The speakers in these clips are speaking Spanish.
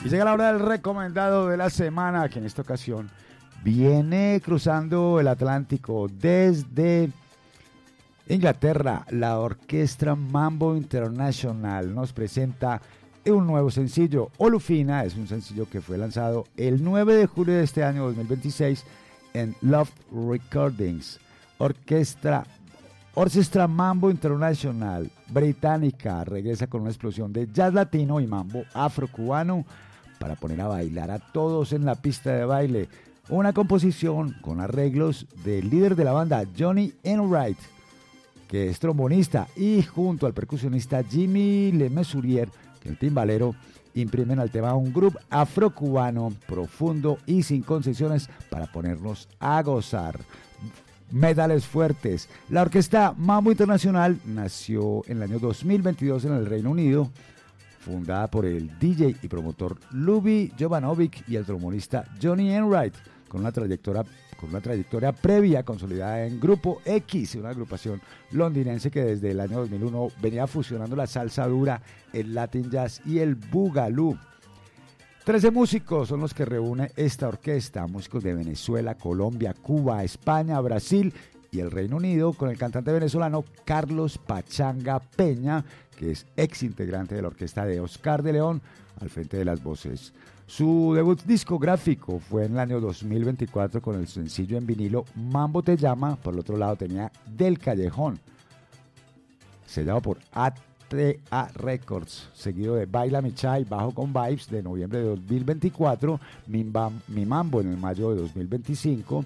Y llega la hora del recomendado de la semana, que en esta ocasión viene cruzando el Atlántico desde Inglaterra. La orquesta Mambo International nos presenta un nuevo sencillo. Olufina es un sencillo que fue lanzado el 9 de julio de este año 2026 en Love Recordings. Orquesta Mambo International británica regresa con una explosión de jazz latino y mambo afrocubano para poner a bailar a todos en la pista de baile. Una composición con arreglos del líder de la banda, Johnny Enright, que es trombonista, y junto al percusionista Jimmy Le Mesurier, que es el timbalero, imprimen al tema un groove afrocubano profundo y sin concesiones para ponernos a gozar. Metales fuertes. La orquesta Mambo International nació en el año 2022 en el Reino Unido, fundada por el DJ y promotor Lubi Jovanovic y el trombonista Johnny Enright, con una trayectoria previa consolidada en Grupo X, una agrupación londinense que desde el año 2001 venía fusionando la salsa dura, el Latin jazz y el boogaloo. 13 músicos son los que reúne esta orquesta, músicos de Venezuela, Colombia, Cuba, España, Brasil y el Reino Unido, con el cantante venezolano Carlos Pachanga Peña, que es ex integrante de la orquesta de Oscar de León, al frente de las voces. Su debut discográfico fue en el año 2024 con el sencillo en vinilo Mambo Te Llama. Por el otro lado tenía Del Callejón, sellado por ATA Records, seguido de Baila Mi Chai, Bajo con Vibes, de noviembre de 2024, Mi Mambo en el mayo de 2025.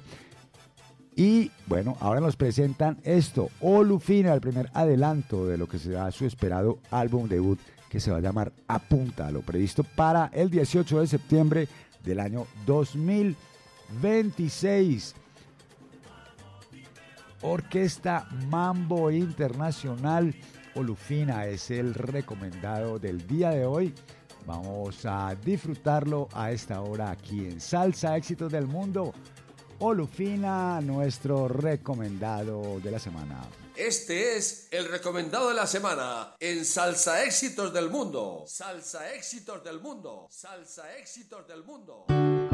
Y bueno, ahora nos presentan esto, Olufina, el primer adelanto de lo que será su esperado álbum debut, que se va a llamar Apunta, lo previsto para el 18 de septiembre del año 2026. Orquesta Mambo International, Olufina es el recomendado del día de hoy. Vamos a disfrutarlo a esta hora aquí en Salsa Éxitos del Mundo. Olufina, nuestro recomendado de la semana. Este es el recomendado de la semana en Salsa Éxitos del Mundo. Salsa Éxitos del Mundo. Salsa Éxitos del Mundo.